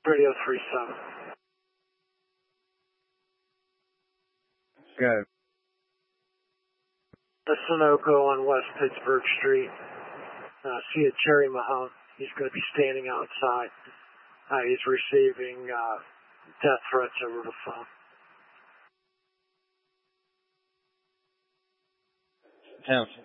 Radio 37. Go. The Sunoco on West Pittsburgh Street. See a Jerry Mahone. He's going to be standing outside. He's receiving death threats over the phone. Townsend.